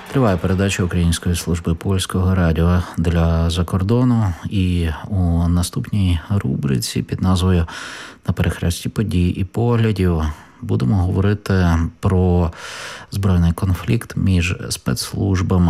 Триває передача Української служби польського радіо для закордону, і у наступній рубриці під назвою «На перехресті подій і поглядів» будемо говорити про збройний конфлікт між спецслужбами